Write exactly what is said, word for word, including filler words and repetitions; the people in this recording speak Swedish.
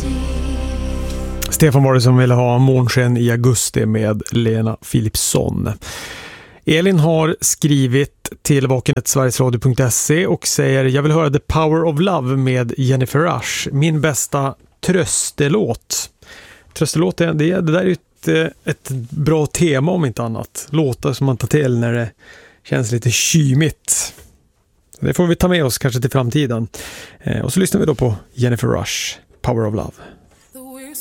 Stefan var det som ville ha Månsken i augusti med Lena Philipsson. Elin har skrivit till vakenet sverigesradio punkt se och säger: jag vill höra The Power of Love med Jennifer Rush, min bästa tröstelåt. Tröstelåt, det, det där är ju ett, ett bra tema om inte annat. Låtar som man tar till när det känns lite kymigt. Det får vi ta med oss kanske till framtiden. Och så lyssnar vi då på Jennifer Rush, Power of Love.